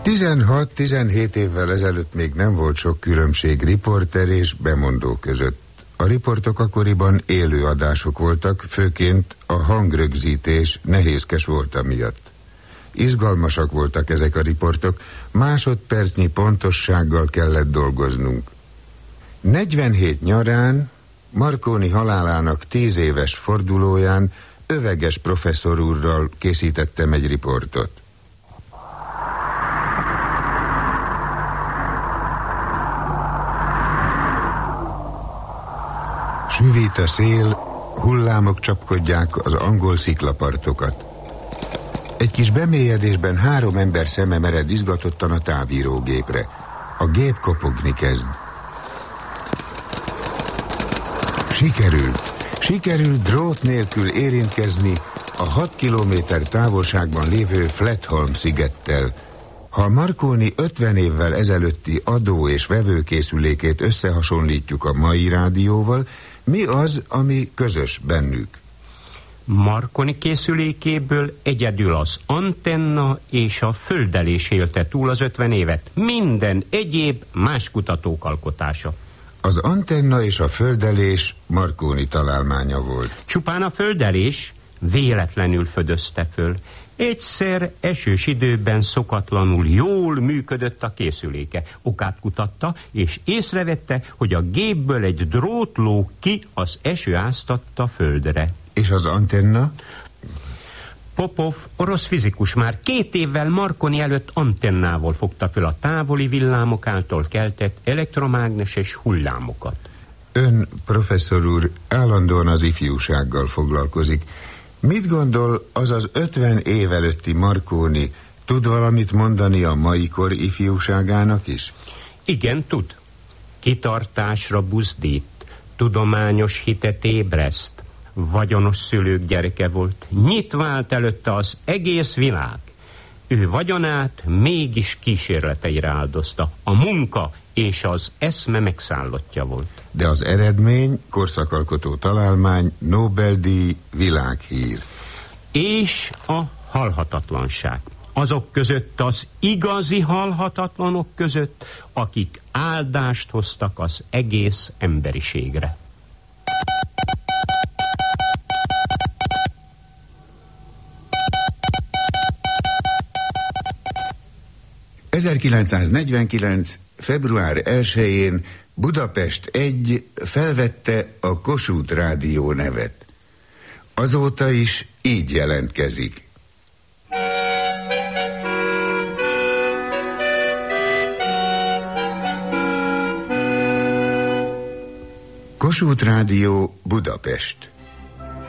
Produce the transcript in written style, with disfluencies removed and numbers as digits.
16-17 évvel ezelőtt még nem volt sok különbség riporter és bemondó között. A riportok akkoriban élő adások voltak, főként a hangrögzítés nehézkes volt amiatt. Izgalmasak voltak ezek a riportok, másodpercnyi pontossággal kellett dolgoznunk. 47 nyarán, Marconi halálának 10 éves fordulóján Öveges professzor úrral készítettem egy riportot. Süvít a szél, hullámok csapkodják az angol sziklapartokat. Egy kis bemélyedésben 3 ember szeme mered izgatottan a távírógépre. A gép kopogni kezd. Sikerült drót nélkül érintkezni a 6 kilométer távolságban lévő Flatholm szigettel. Ha Marconi 50 évvel ezelőtti adó- és vevőkészülékét összehasonlítjuk a mai rádióval, mi az, ami közös bennük? Marconi készülékéből egyedül az antenna és a földelés élte túl az 50 évet. Minden egyéb más kutatók alkotása. Az antenna és a földelés Marconi találmánya volt. Csupán a földelés véletlenül födözte föl. Egyszer esős időben szokatlanul jól működött a készüléke. Okát kutatta, és észrevette, hogy a gépből egy drót lóg ki az eső áztatta földre. És az antenna? Popov, orosz fizikus, már 2 évvel Marconi előtt antennával fogta föl a távoli villámok által keltett elektromágneses hullámokat. Ön, professzor úr, állandóan az ifjúsággal foglalkozik. Mit gondol, az 50 év előtti Marconi tud valamit mondani a mai kor ifjúságának is? Igen, tud. Kitartásra buzdít, tudományos hitet ébreszt, vagyonos szülők gyereke volt, nyitva állt előtte az egész világ. Ő vagyonát mégis kísérleteire áldozta. A munka és az eszme megszállottja volt. De az eredmény, korszakalkotó találmány, Nobel-díj, világhír. És a halhatatlanság. Azok között, az igazi halhatatlanok között, akik áldást hoztak az egész emberiségre. ...1949. február 1-én Budapest 1 felvette a Kossuth Rádió nevet. Azóta is így jelentkezik. Kossuth Rádió, Budapest.